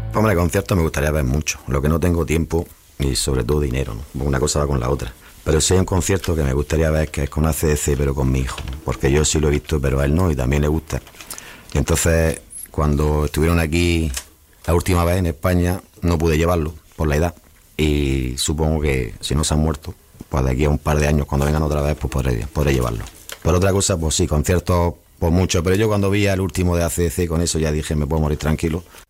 Hombre, conciertos me gustaría ver mucho. Lo que no tengo tiempo y sobre todo dinero, ¿no? Una cosa va con la otra. Pero sí hay un concierto que me gustaría ver, que es con AC/DC, pero con mi hijo. Porque yo sí lo he visto, pero a él no, y también le gusta. Y entonces, cuando estuvieron aquí la última vez en España, no pude llevarlo por la edad. Y supongo que si no se han muerto, pues de aquí a un par de años, cuando vengan otra vez, pues podré llevarlo. Por otra cosa, pues sí, conciertos, pues mucho. Pero yo cuando vi al último de AC/DC con eso ya dije, me puedo morir tranquilo.